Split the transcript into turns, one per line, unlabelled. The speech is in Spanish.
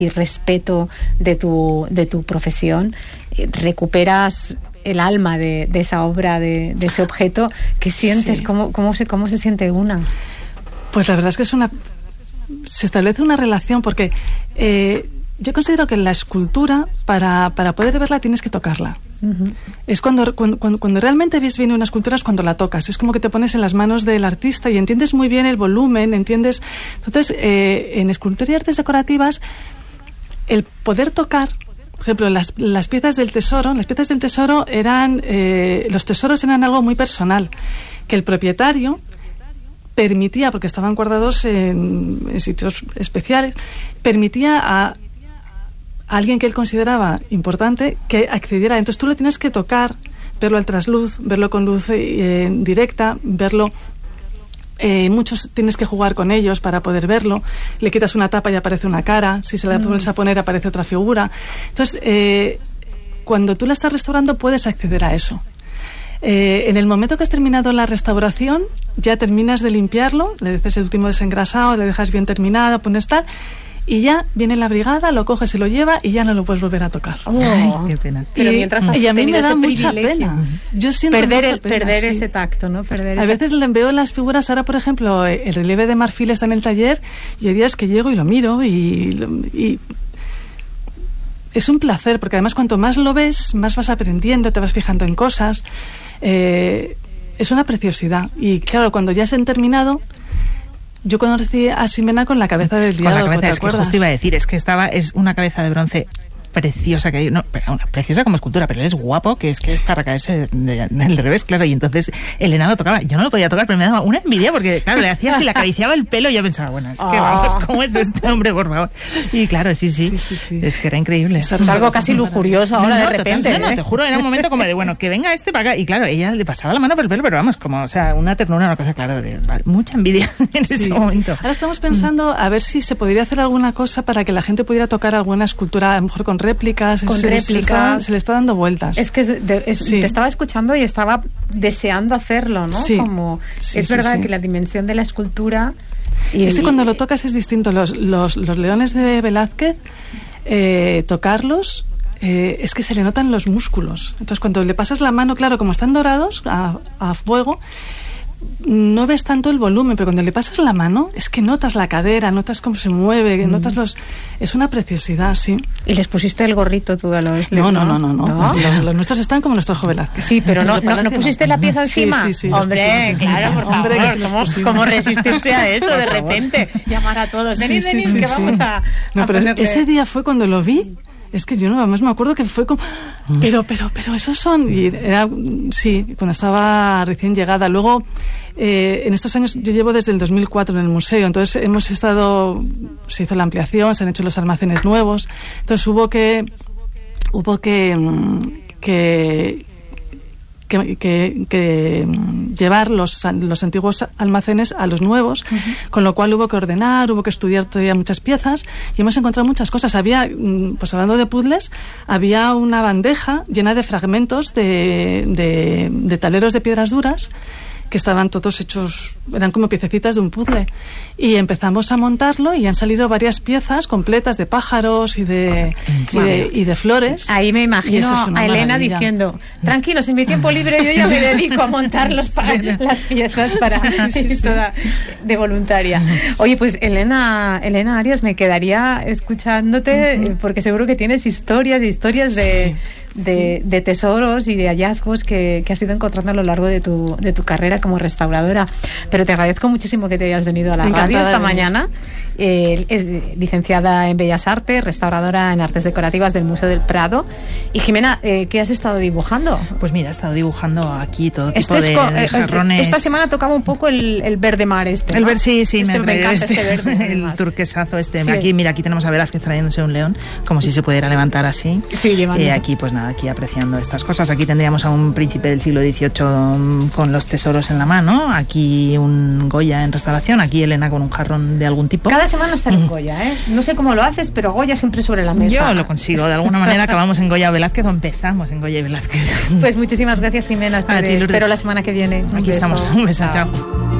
y respeto de tu profesión, recuperas el alma de esa obra, de ese objeto. ¿Qué sientes?
Sí.
¿Cómo se siente una?
Pues la verdad es que se establece una relación, porque yo considero que la escultura, para poder verla, tienes que tocarla. Uh-huh. Es cuando realmente ves bien una escultura, es cuando la tocas. Es como que te pones en las manos del artista y entiendes muy bien el volumen, entiendes. Entonces, en escultura y artes decorativas, el poder tocar, por ejemplo, las piezas del tesoro, los tesoros eran algo muy personal, que el propietario permitía, porque estaban guardados en sitios especiales, permitía a alguien que él consideraba importante que accediera. Entonces tú lo tienes que tocar, verlo al trasluz, verlo con luz directa, verlo. Muchos tienes que jugar con ellos para poder verlo. Le quitas una tapa y aparece una cara. Si se la vuelves a poner, aparece otra figura. Entonces, cuando tú la estás restaurando, puedes acceder a eso. En el momento que has terminado la restauración, ya terminas de limpiarlo, le haces el último desengrasado, le dejas bien terminado, pones tal, y ya viene la brigada, lo coge, se lo lleva y ya no lo puedes volver a tocar.
Ay, qué pena. Pero mientras has
y a mí me da mucha
privilegio.
Pena. Yo siento
perder
sí.
ese tacto, ¿no?
A veces le veo las figuras, ahora por ejemplo, el relieve de marfil está en el taller, y hay días que llego y lo miro y es un placer, porque además cuanto más lo ves, más vas aprendiendo, te vas fijando en cosas. Es una preciosidad. Y claro, cuando ya se han terminado, yo conocí a Ximena con la cabeza del diálogo.
Con la cabeza,
¿te
es
acuerdas?
Que justo iba a decir, es que es una cabeza de bronce preciosa, que hay, no, preciosa como escultura, pero él es guapo, que es para caerse del revés, claro. Y entonces Elena lo tocaba, yo no lo podía tocar, pero me daba una envidia, porque claro, le hacía así, le acariciaba el pelo y yo pensaba, bueno, es que vamos, ¿cómo es este hombre, por favor? Y claro, sí. Es que era increíble.
Es algo casi lujurioso ahora de repente.
No, te juro, era un momento como de, bueno, que venga este para acá. Y claro, ella le pasaba la mano por el pelo, pero vamos, como, o sea, una ternura, una cosa, claro, de mucha envidia en ese momento.
Ahora estamos pensando a ver si se podría hacer alguna cosa para que la gente pudiera tocar alguna escultura, a lo mejor con réplicas. Se le está dando vueltas.
Es que te estaba escuchando y estaba deseando hacerlo, ¿no?
Sí.
Es verdad que la dimensión de la escultura...
cuando lo tocas es distinto. Los leones de Velázquez, tocarlos, es que se le notan los músculos. Entonces cuando le pasas la mano, claro, como están dorados a fuego, no ves tanto el volumen, pero cuando le pasas la mano es que notas la cadera, notas cómo se mueve, notas es una preciosidad, sí.
¿Y les pusiste el gorrito tú a los
No. Los nuestros están como nuestros jóvenes.
Sí, pero no pusiste la pieza encima.
Sí,
hombre, claro, por favor, ¿cómo resistirse a eso de repente? Llamar a todos, venid, que vamos a
pero
ponerle...
ese día fue cuando lo vi. Es que yo no, además me acuerdo que fue como... Pero esos son... Y era, sí, cuando estaba recién llegada. Luego, en estos años, yo llevo desde el 2004 en el museo, entonces se hizo la ampliación, se han hecho los almacenes nuevos, entonces hubo que llevar los antiguos almacenes a los nuevos, con lo cual hubo que ordenar, hubo que estudiar todavía muchas piezas y hemos encontrado muchas cosas. Había, pues hablando de puzzles, había una bandeja llena de fragmentos de tableros de piedras duras que estaban todos hechos, eran como piececitas de un puzzle. Y empezamos a montarlo y han salido varias piezas completas de pájaros y de flores.
Ahí me imagino a Elena diciendo, tranquilos, en mi tiempo libre yo ya me dedico a montar las piezas para toda de voluntaria. Oye, pues Elena Arias, me quedaría escuchándote porque seguro que tienes historias de tesoros y de hallazgos que has ido encontrando a lo largo de tu carrera como restauradora, pero te agradezco muchísimo que te hayas venido a la radio esta mañana. Es licenciada en Bellas Artes, restauradora en Artes Decorativas del Museo del Prado. Y Ximena, ¿qué has estado dibujando?
Pues mira, he estado dibujando aquí todo tipo de jarrones.
Esta semana tocaba un poco el verde mar ¿no?
El verde, sí,
me encanta este verde.
El turquesazo
Sí.
Aquí tenemos a Velázquez trayéndose un león, como si se pudiera levantar así.
Sí, llevando.
Aquí, pues nada, aquí apreciando estas cosas. Aquí tendríamos a un príncipe del siglo XVIII con los tesoros en la mano. Aquí un Goya en restauración. Aquí Elena con un jarrón de algún tipo.
Cada semana está en Goya, ¿eh? No sé cómo lo haces, pero Goya siempre sobre la mesa.
Yo lo consigo. De alguna manera acabamos en Goya Velázquez o empezamos en Goya y Velázquez.
Pues muchísimas gracias, Ximena. Espero la semana que viene.
Aquí estamos. Un beso, chao.